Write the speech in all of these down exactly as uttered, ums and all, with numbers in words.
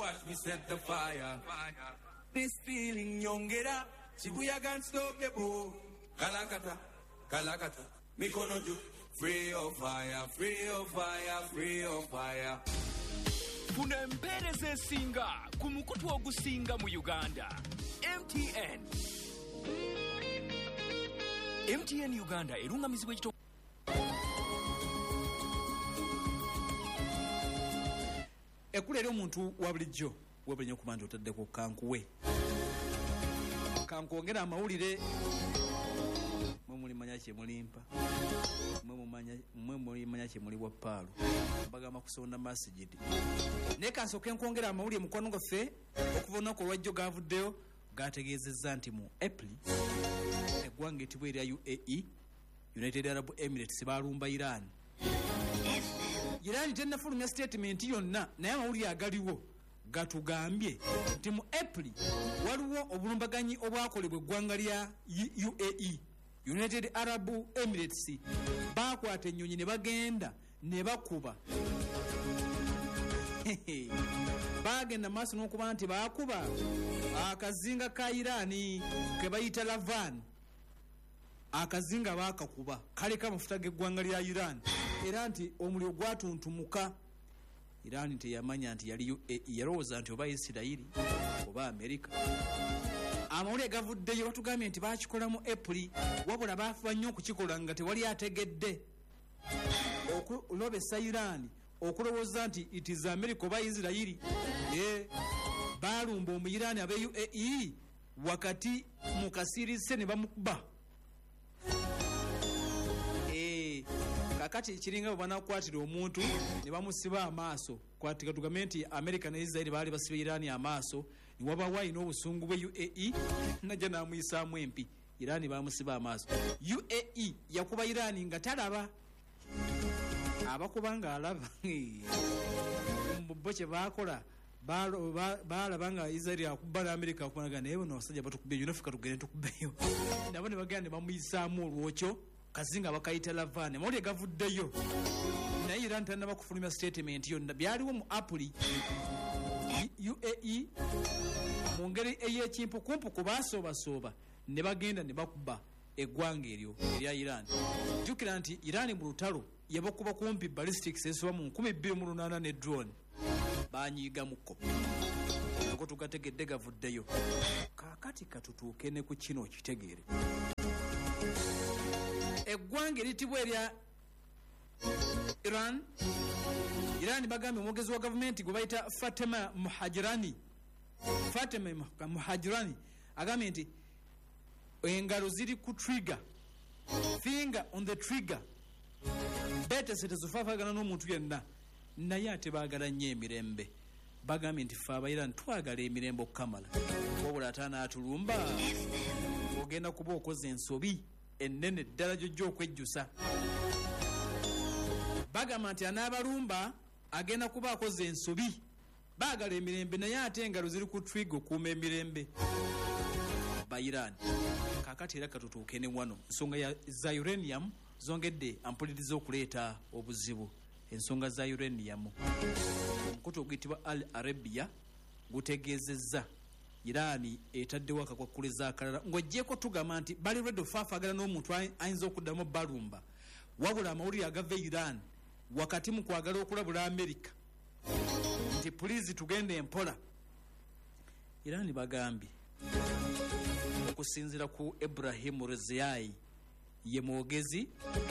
watch me set the fire. This feeling young get up. Shibuya can't stop the boat. Kalakata, Kalakata. Mikonoju. Free of fire, free of fire, free of fire. Kuna mpereze singa kumukutu ogusinga mu Uganda. M T N. M T N Uganda erungamizibwa ekito. Ekulera omuntu wa bulijjo webulinyo kumanja otadde ku kankuwe. Kankongera amawulire mwe muli manya kye mulimpa. Mwe mumanya mwe muli manya kye muli wa paalo. Bagamba kusonda masjid. Ne kansoke nkongera amawulire mukwano gaffe okuvona ko lwajjo gavuddeyo gategeezezza nti mu April eggwanga etibwa erya U A E United Arab Emirates balumba Iran. Iran tennafulumya statement yonna naye amawulire agaliwo gatugambye nti mu April waliwo obulumbaganyi obwakolebwa eggwanga lya U A E United Arab Emirates bakwata ennyonyi ne bagenda ne bakuba bagenda maaso n'okuba nti baakuba akazinga ka Irani ke bayita Lavan. Akazinga baakakuba kaleka amafuta g'eggwanga lya Iran era nti omuliro gwatuntumuka. Iran teyamanya nti yali U A E, yalowooza nti oba Isirayiri oba Amerika. Amawulire gavuddeyo batugambye nti baakikola mu April wabula baafuba nnyo okukikola nga tewali ategedde okulobesa Iran okulowooza nti it is America oba Isirayiri. Eh, balumba omu Iran abe U A E wakati mu kasirise ne bamukuba. Eh, kakati kiringa banakwatira omuntu ne bamusiba amaaso kwatika tugamenti America ne Israel bali basiba Iran amaaso ni waba wayi n'obusungu bwe U A E najja namuyisaamu empi. Iran bamusiba amaaso. U A E yakuba Iran nga talaba abakubanga alaba mbobbo kye bakola balaba nga Israel akuba na America akunaga naye bono basajja batukubye yunafika tugende tukubeyo nabo ne bagenda bamuyisaamu olwokyo kazinga bakayita Lavane. Mawulire gavuddeyo naye Iran tannaba kufulumya statement yonna byaliwo mu April. U A E mu ngeri ey'ekimpukumpuku baasooba-sooba ne bagenda ne bakuba eggwanga eryo erya Iran. Jjukira nti Iran mu lutalo yabakuba kumpi ballistics esoba mu nkumi bbiri mu lunaana ne drone banyiigamukko ako tugategedde gavuddeyo. Kaakati katutuuke ne ku kino kitegeere. Eggwanga eritibwa erya Iran Iran bagambye omwogezi wa gavumenti gwe bayita Fatima Muhajirani Fatima Muhajirani agambye nti engalo ziri ku trigger, finger on the trigger. Bete setezufafagana n'omuntu yenna naye ate baagala nnyo emirembe. Bagambye nti ffe Abayirani twagala emirembe okukamala wabula ataana atulumba ogenda kuba okoze ensobi ennene ddala gyojja okwejjusa. Bagamba nti anaabalumba agenda kuba akoze ensobi. Baagala emirembe naye ate engalo ziri ku trigger okuuma emirembe. Bayirani kakati era katutuuke ne wano ensonga ya za uranium zongedde ampuliriza okuleeta obuzibu. Ensonga za uranium omukutu oguyitibwa Al Arabia gutegeezezza Irani etaddewo akakwakuliza akalala ng'oggyeko tugamba nti bali redo faafagala n'omuntu ayinza okuddamu balumba wabula amawulire agava Iran wakati mu kwagala okulabula Amerika nti pulizi tugende empola. Irani bagambye okusinzira ku Ibrahim Rezai ye mwogezi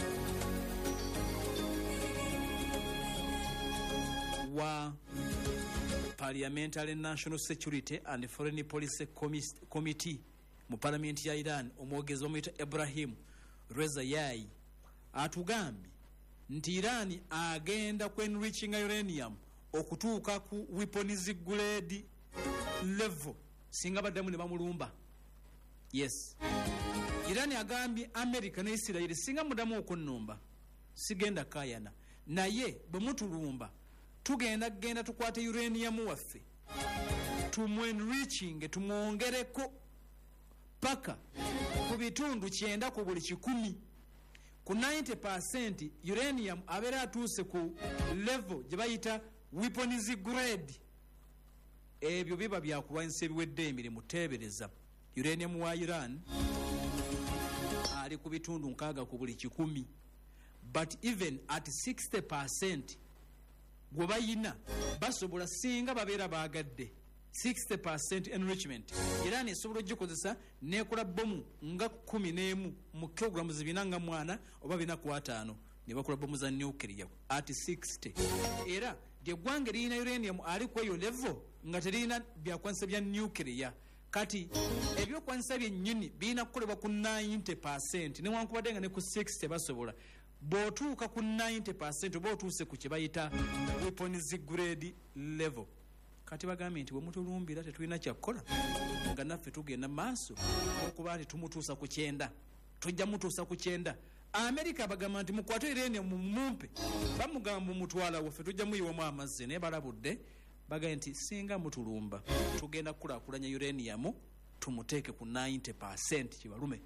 wa Parliamentary National Security and Foreign Policy Committee mu Parliament ya Iran, omwogezi omuyita Ibrahim Rezai atugambye nti Iran agenda ku enriching uranium okutuuka ku weapons grade level singa baddamu ne bamulumba. Yes, Iran agambye America ne Israel singa mudamu okunnumba sigenda kayana naye bwe mutulumba tugenda genda tukwate uranium waffe tumwenriching tumwongereko paka ku bitundu kyenda ku buli kikumi ku ninety percent uranium abeera atuuse ku level gye bayita weapons grade ebyo biba byakulwanyisa ebiwedde emirimu teebereza. Uranium wa Iran ali ku bitundu nkaaga ku buli kikumi, but even at sixty percent gwe bayina basobola singa babeera baagadde sixty percent enrichment. Iran esobola ogikozesa nekola bomu nga kumi n'emu mu kilograms zibina nga mwana oba bina ku ataano ne bakola bomu za nuclear at sixty. Era ly'eggwanga lirina uranium ali ku eyo level nga terina byakwanisa bya nuclear. Kati ebyokwanisa byennyini birina kukolebwa ku ninety percent newankubadde nga ne ku sixty basobola. Bw'otuuka ku ninety percent oba otuuse ku kye bayita weapons grade level, kati bagambye nti bwe mutulumbira tetulina kyakukola nga naffe tugenda maaso okuba nti tumutuusa ku kyenda, tujja mutuusa ku kyenda. Amerika bagamba nti mukwate irene mu mumpe, bamugamba mutwala waffe tujja muyiwamu amazzi, naye balabudde bagambye nti singa mutulumba tugenda kukulaakulanya uranium tumuteeke ku ninety percent kibalume.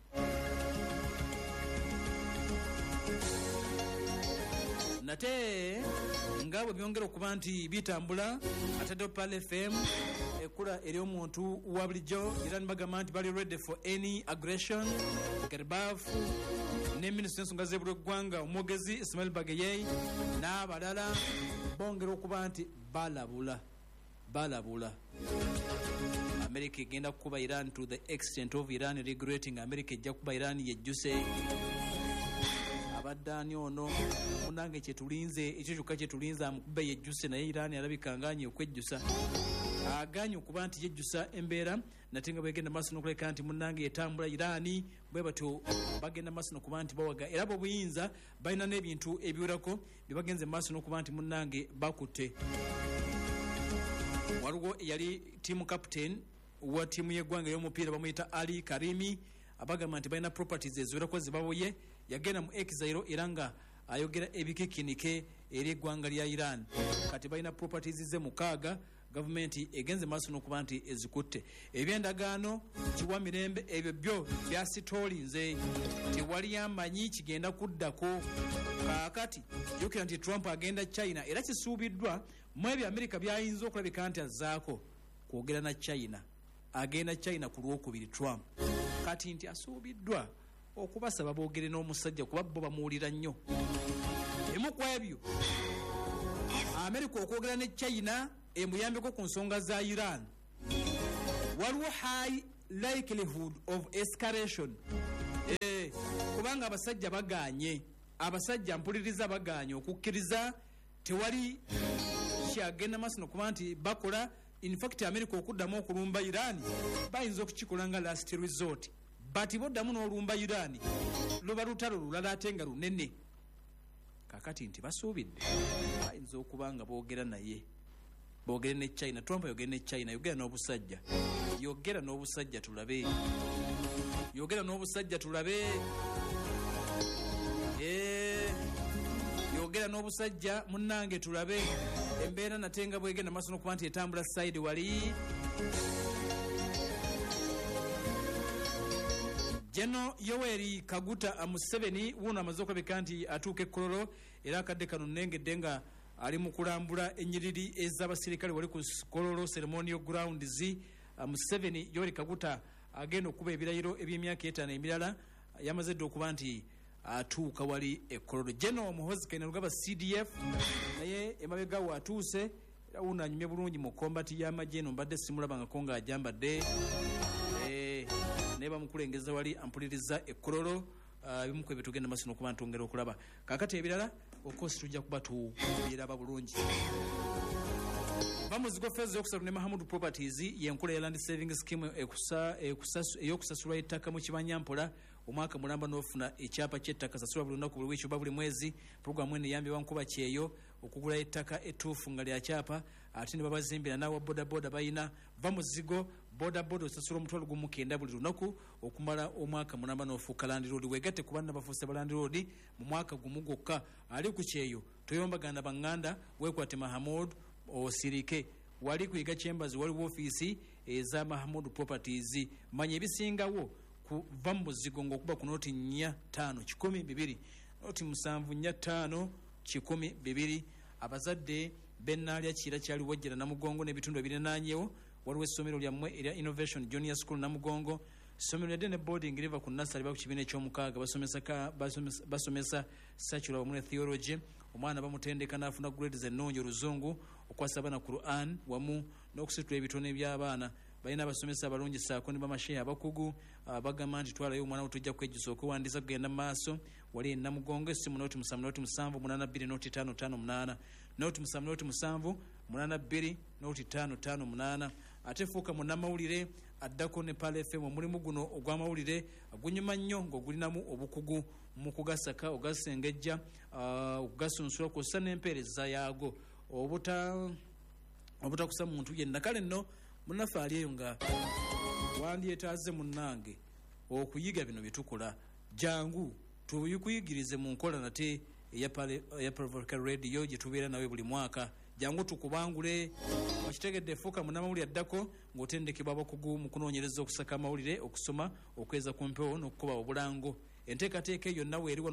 Nate nga bwe byongera okuba nti bitambula atadde Pal F M ekula eri omuntu wa bulijjo era nibagamba nti bali ready for any aggression. Garbafu ne minisita ensonga z'eggwanga omwogezi Ismail Bageye n'abalala bongera okuba nti balabula balabula America egenda kukuba Iran to the extent of Iran regulating. America ejja kuba Iran yejjuse abaddaani ono munange kyetulinze ekyo kyokka kyetulinze amukube yejjuse, naye Iran alabika nganye okwejjusa aganye okuba nti yejjusa embeera nate nga bwegenda maaso n'okuleka nti munange etambula Iran bwe batyo bagenda maaso n'okuba nti bawaga era bo buyinza balina n'ebintu ebiwerako bye bagenze maaso n'okuba nti munange bakutte. Waliwo yali team captain wa tiimu y'eggwanga y'omupiira bamuyita Ali Karimi abagamba nti balina properties eziwerako zibaboye. Yagenda mu exile era nga ayogera ebikikinike eri eggwanga lya Iran. Kati balina properties ze mukaaga gavumenti egenze maaso n'okuba nti ezikutte. Ebyendagaano kiwa mirembe ebyo byo byasitoolinze tewali yamanyi kigenda kuddako. Kaakati jjukira nti Trump agenda China era kisuubiddwa mu ebyo Amerika byayinza okulabika nti azzaako kwogera na China. Agenda China ku lwokubiri Trump kati nti asuubiddwa okubasaba boogere n'omusajja kuba bo bamuwulira nnyo. Emu ku ebyo Amerika okwogera ne China emuyambeko ku nsonga za Iran. Waliwo high likelihood of escalation. Eh, kubanga abasajja baganye abasajja mpuliriza baganye okukkiriza tewali kyagenda maaso n'okuba nti bakola. In fact Amerika okuddamu okulumba Iran bayinza okukikola nga last resort, but boddamu n'olumba Iran luba lutalo lulala ate nga lunene. Kakati nti basuubidde bayinza okuba nga boogera naye boogere ne China. Trump yogera ne China, yogera n'obusajja yogera n'obusajja tulabe yogera n'obusajja tulabe eh yogera n'obusajja munnange tulabe embeera natenga bwegenda maaso n'okuba nti etambula side wali. Jeno Yoweri Kaguta Museveni wuno amaze okulabika nti atuuka e Kololo era akadde kano nnengedde nga ali mu kulambula ennyiriri ez'abasirikale wali ku Kololo ceremonial grounds. Museveni Yoweri Kaguta agenda okuba ebirayiro eby'emyaka etaano emirala yamaze dde okuba nti atuuka wali e Kololo. Jeno Muhoozi Kainerugaba C D F naye emabega we atuuse era wuno anyumye bulungi mu kombati y'amagye eno mbadde simulabangako nga ajambadde eh ne bamukulengeza wali ampuliriza e Kololo. Ebimu ku ebyo tugenda maaso n'okuba ntongera okulaba. Kaakati ebirala okosi tujja kuba tubiraba bulungi. Bamuzigo Fez yokusatu ne Mahamud Properties y'enkola ya Land Saving Scheme ey'okusasulwa ettaka mu Kibanyampola omwaka mulamba n'ofuna ekyapa ky'ettaka sasulwa buli lunaku buli wiiki oba buli mwezi. Puroguramu eno eyambye wankuba kyeyo okugula ettaka ettuufu nga lya kyapa ate ne babazimbira n'awa bodaboda bayina bamuzigo bodaboda osasula omutwalo gumu kenda buli lunaku okumala omwaka mulamba n'ofuuka Land Road. Weegatte ku banna bafuuse ba Land Road mu mwaka gumu gwokka. Ali ku kyeyo toyombagana banganda weekwate Mahamud osirike wali kuyiga Chambers waliwo ofiisi eza Mahamud Properties. Manya ebisingawo kuva mu muzigo ng'okuba ku nooti nnya ttaano kikumi bibiri nooti musanvu nnya ttaano kikumi bibiri. Abazadde Bennalia Kira kyali wajjira Namugongo n'ebitundu ebirinaanyeewo waliwo essomero lyammwe erya Innovation Junior School Namugongo essomero lyadde ne boarding riva ku nasale baku kibiina eky'omukaaga basomesa basomesa, basomesa secular wamu ne theology omwana bamutendeka n'afuna grades ennungi oluzungu okwasa abaana Quran wamu n'okusitula ebitone by'abaana balina abasomesa abalungi saako ne bamashehe abakugu bagamba nti twalayo omwana wo tujja kwejjusa okuwandiisa kugenda mu maaso wali e Namugongo essimu noti musanvu noti musanvu munaana bbiri noti ttaano ttaano munaana noti musanvu noti musanvu munaana bbiri noti ttaano ttaano munaana ate fuuka munnamawulire addako ne Pal F M omulimu guno ogw'amawulire gunyuma nnyo ng'ogulinamu obukugu mu kugasaka ogasengejja okugasunsula kw'ossa n'empeereza yaago obuta obutakusa muntu yenna kale nno munnaffe ali eyo nga wandyetaaze munnange okuyiga bino bitukola jangu tubikuyigirize mu nkola nate eya Provoca Radio gye tubeera nawe buli mwaka jangu tukubangule wakitegedde fuuka munnamawulire addako ng'otendekebwa abakugu mu kunoonyereza okusaka amawulire okusoma okweza ku mpewo n'okukuba obulango enteekateeka eyo nawe eri